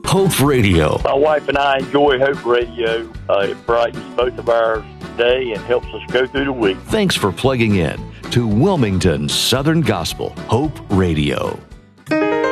Hope Radio. My wife and I enjoy Hope Radio. It brightens both of our day and helps us go through the week. Thanks for plugging in to Wilmington Southern Gospel Hope Radio.